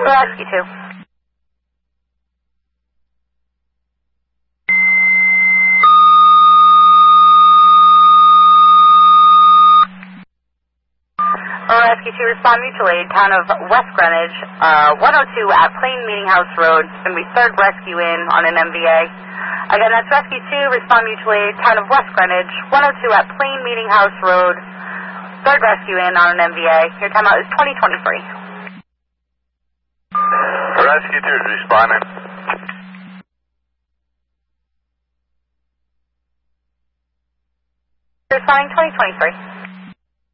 Rescue 2. Rescue 2, respond mutual aid, town of West Greenwich, 102 at Plain Meeting House Road. It's going to be third rescue in on an MVA. Again, that's Rescue 2, respond mutual aid, town of West Greenwich, 102 at Plain Meeting House Road. Third rescue in on an MVA. Your timeout is 2023. Rescue 2 is responding. Responding 2023.